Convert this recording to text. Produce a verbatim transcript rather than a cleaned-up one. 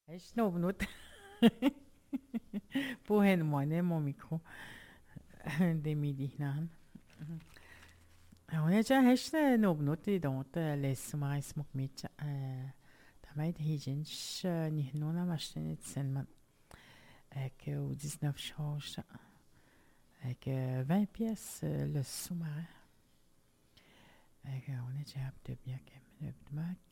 عشنا وبنط. بوهن مانه mon micro des midi هنا. هنا جا هشنا نوبنوتي دونت لسه اسمك ميت تمايد هيجنش نهنونا ماشتني تسنمن هك و dix-neuf شهور هك vingt pièces le sous-marin هك هنا جا بده بيا كم نبدمك